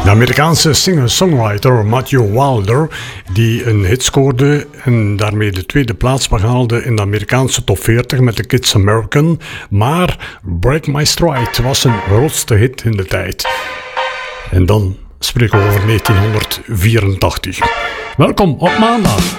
De Amerikaanse singer-songwriter Matthew Wilder, die een hit scoorde en daarmee de tweede plaats behaalde in de Amerikaanse top 40 met de Kids American, maar Break My Stride was zijn grootste hit in de tijd. En dan spreken we over 1984. Welkom op maandag.